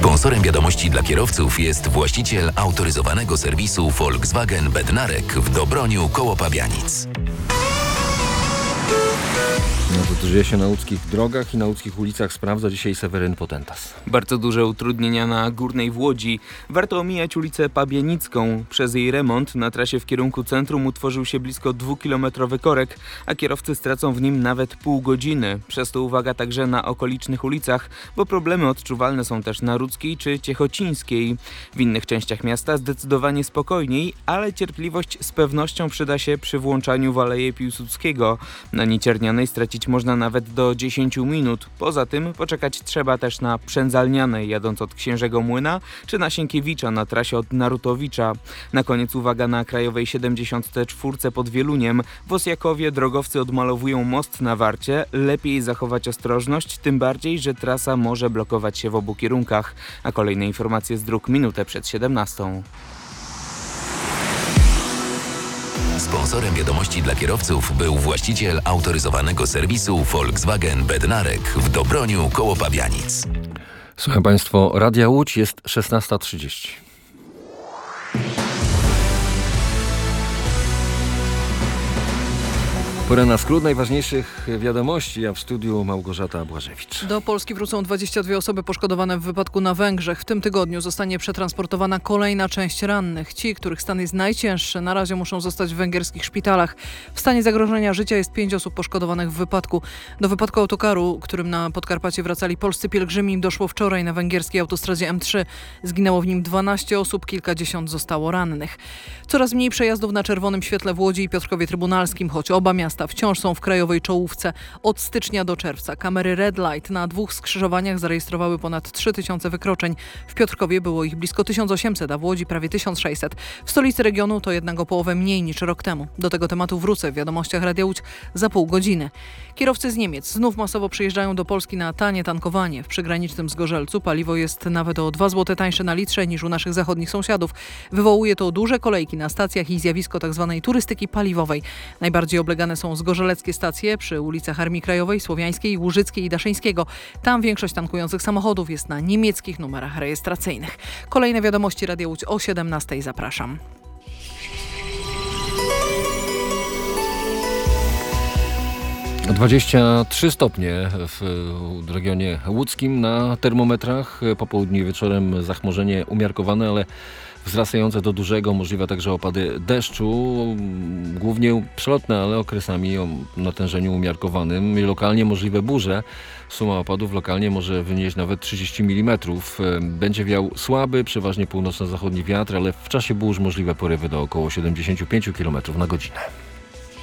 Sponsorem wiadomości dla kierowców jest właściciel autoryzowanego serwisu Volkswagen Bednarek w Dobroniu koło Pabianic. No to dzieje się na łódzkich drogach i na łódzkich ulicach sprawdza dzisiaj Seweryn Potentas. Bardzo duże utrudnienia na Górnej w Łodzi. Warto omijać ulicę Pabienicką. Przez jej remont na trasie w kierunku centrum utworzył się blisko 2-kilometrowy korek, a kierowcy stracą w nim nawet pół godziny. Przez to uwaga także na okolicznych ulicach, bo problemy odczuwalne są też na Rudzkiej czy Ciechocińskiej. W innych częściach miasta zdecydowanie spokojniej, ale cierpliwość z pewnością przyda się przy włączaniu w Aleję Piłsudskiego. Na Nieciernianej stracić można nawet do 10 minut. Poza tym poczekać trzeba też na Przędzalnianej jadąc od Księżego Młyna czy na Sienkiewicza na trasie od Narutowicza. Na koniec uwaga na Krajowej 74 pod Wieluniem. W Osjakowie drogowcy odmalowują most na Warcie. Lepiej zachować ostrożność, tym bardziej, że trasa może blokować się w obu kierunkach. A kolejne informacje z dróg minutę przed 17. Sponsorem wiadomości dla kierowców był właściciel autoryzowanego serwisu Volkswagen Bednarek w Dobroniu koło Pabianic. Słuchaj Państwo, Radia Łódź jest 16:30. Pora na skrót najważniejszych wiadomości, a w studiu Małgorzata Błażewicz. Do Polski wrócą 22 osoby poszkodowane w wypadku na Węgrzech. W tym tygodniu zostanie przetransportowana kolejna część rannych. Ci, których stan jest najcięższy, na razie muszą zostać w węgierskich szpitalach. W stanie zagrożenia życia jest 5 osób poszkodowanych w wypadku. Do wypadku autokaru, którym na Podkarpacie wracali polscy pielgrzymi, doszło wczoraj na węgierskiej autostradzie M3. Zginęło w nim 12 osób, kilkadziesiąt zostało rannych. Coraz mniej przejazdów na czerwonym świetle w Łodzi i Piotrkowie Trybunalskim, choć oba miasta wciąż są w krajowej czołówce. Od stycznia do czerwca kamery Red Light na 2 skrzyżowaniach zarejestrowały ponad 3000 wykroczeń. W Piotrkowie było ich blisko 1800, a w Łodzi prawie 1600. W stolicy regionu to jednak o połowę mniej niż rok temu. Do tego tematu wrócę w wiadomościach Radia Łódź za pół godziny. Kierowcy z Niemiec znów masowo przyjeżdżają do Polski na tanie tankowanie. W przygranicznym Zgorzelcu paliwo jest nawet o 2 zł tańsze na litrze niż u naszych zachodnich sąsiadów. Wywołuje to duże kolejki na stacjach i zjawisko tzw. turystyki paliwowej. Najbardziej oblegane są zgorzeleckie stacje przy ulicach Armii Krajowej, Słowiańskiej, Łużyckiej i Daszyńskiego. Tam większość tankujących samochodów jest na niemieckich numerach rejestracyjnych. Kolejne wiadomości Radia Łódź o 17:00. Zapraszam. O 23 stopnie w regionie łódzkim na termometrach. Po południu i wieczorem zachmurzenie umiarkowane, ale wzrastające do dużego, możliwe także opady deszczu, głównie przelotne, ale okresami o natężeniu umiarkowanym. Lokalnie możliwe burze. Suma opadów lokalnie może wynieść nawet 30 mm. Będzie wiał słaby, przeważnie północno-zachodni wiatr, ale w czasie burz możliwe porywy do około 75 km na godzinę.